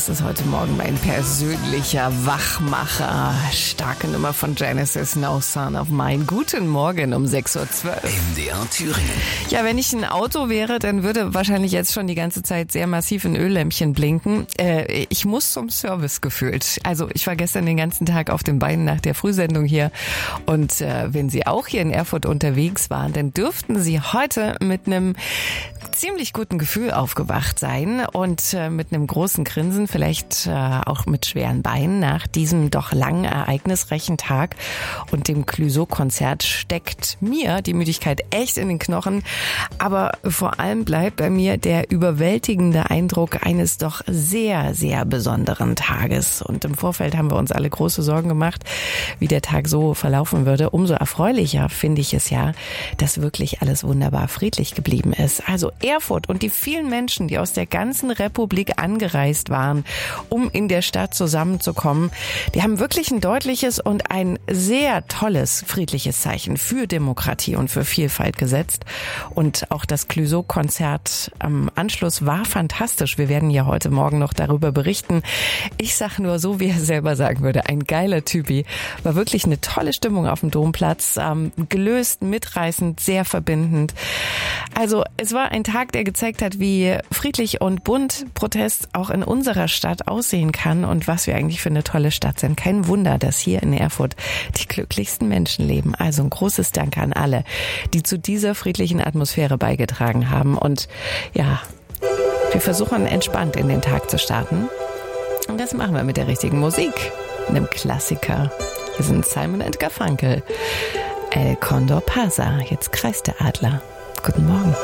Das ist heute Morgen mein persönlicher Wachmacher. Starke Nummer von Genesis, No Son of Mine. Guten Morgen um 6:12 Uhr. MDR Thüringen. Ja, wenn ich ein Auto wäre, dann würde wahrscheinlich jetzt schon die ganze Zeit sehr massiv ein Öllämpchen blinken. Ich muss zum Service gefühlt. Also ich war gestern den ganzen Tag auf den Beinen nach der Frühsendung hier. Und wenn Sie auch hier in Erfurt unterwegs waren, dann dürften Sie heute mit einem ziemlich guten Gefühl aufgewacht sein und mit einem großen Grinsen, vielleicht auch mit schweren Beinen nach diesem doch langen, ereignisreichen Tag und dem Clouseau-Konzert steckt mir die Müdigkeit echt in den Knochen, aber vor allem bleibt bei mir der überwältigende Eindruck eines doch sehr, sehr besonderen Tages. Und im Vorfeld haben wir uns alle große Sorgen gemacht, wie der Tag so verlaufen würde. Umso erfreulicher finde ich es ja, dass wirklich alles wunderbar friedlich geblieben ist. Also Erfurt und die vielen Menschen, die aus der ganzen Republik angereist waren, um in der Stadt zusammenzukommen, die haben wirklich ein deutliches und ein sehr tolles friedliches Zeichen für Demokratie und für Vielfalt gesetzt. Und auch das Clouseau-Konzert am Anschluss war fantastisch. Wir werden ja heute Morgen noch darüber berichten. Ich sag nur so, wie er selber sagen würde, ein geiler Typi. War wirklich eine tolle Stimmung auf dem Domplatz, gelöst, mitreißend, sehr verbindend. Also es war ein Tag, der gezeigt hat, wie friedlich und bunt Protest auch in unserer Stadt aussehen kann und was wir eigentlich für eine tolle Stadt sind. Kein Wunder, dass hier in Erfurt die glücklichsten Menschen leben. Also ein großes Dank an alle, die zu dieser friedlichen Atmosphäre beigetragen haben. Und ja, wir versuchen entspannt in den Tag zu starten. Und das machen wir mit der richtigen Musik, einem Klassiker. Hier sind Simon & Garfunkel. El Condor Pasa, jetzt kreist der Adler. Guten Morgen.